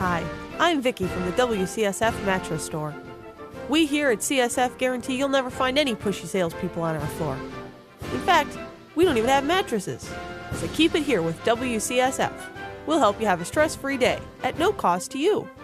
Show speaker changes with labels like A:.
A: Hi, I'm Vicky from the WCSF Mattress Store. We here at CSF guarantee you'll never find any pushy salespeople on our floor. In fact, we don't even have mattresses. So keep it here with WCSF. We'll help you have a stress-free day at no cost to you.